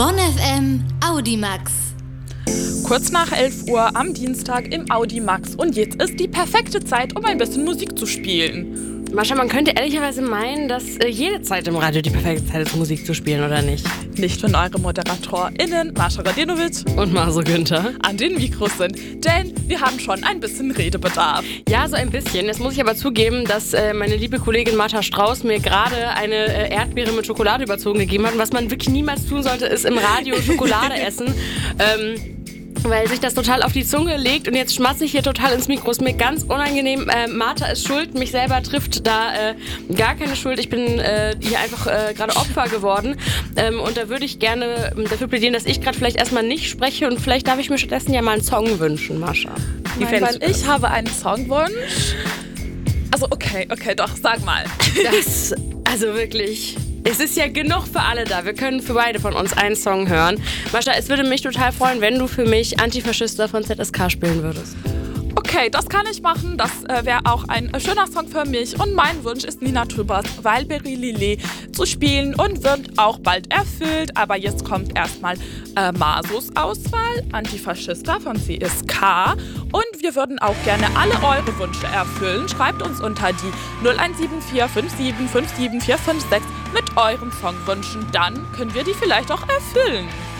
Bonn FM Audimax. Kurz nach 11 Uhr am Dienstag im Audimax und jetzt ist die perfekte Zeit, um ein bisschen Musik zu spielen. Mascha, man könnte ehrlicherweise meinen, dass jede Zeit im Radio die perfekte Zeit ist, Musik zu spielen, oder nicht? Nicht, wenn eure ModeratorInnen Mascha Radinovic und Marso Günther an den Mikros sind, denn wir haben schon ein bisschen Redebedarf. Ja, so ein bisschen. Jetzt muss ich aber zugeben, dass meine liebe Kollegin Martha Strauß mir gerade eine Erdbeere mit Schokolade überzogen gegeben hat. Und was man wirklich niemals tun sollte, ist im Radio Schokolade essen. Weil sich das total auf die Zunge legt und jetzt schmatze ich hier total ins Mikro. Ist mir ganz unangenehm. Martha ist schuld, mich selber trifft da gar keine Schuld. Ich bin hier einfach gerade Opfer geworden. Und da würde ich gerne dafür plädieren, dass ich gerade vielleicht erstmal nicht spreche und vielleicht darf ich mir stattdessen ja mal einen Song wünschen, Mascha. Nein, weil ich habe einen Songwunsch. Also okay, doch, sag mal. Also wirklich... Es ist ja genug für alle da. Wir können für beide von uns einen Song hören. Mascha, es würde mich total freuen, wenn du für mich Antifaschista von ZSK spielen würdest. Okay, das kann ich machen. Das wäre auch ein schöner Song für mich. Und mein Wunsch ist, Nina Trübers Wildberry Lillet zu spielen und wird auch bald erfüllt. Aber jetzt kommt erstmal Marsos Auswahl, Antifaschista von CSK. Und wir würden auch gerne alle eure Wünsche erfüllen. Schreibt uns unter die 0174 5757 456 mit euren Songwünschen. Dann können wir die vielleicht auch erfüllen.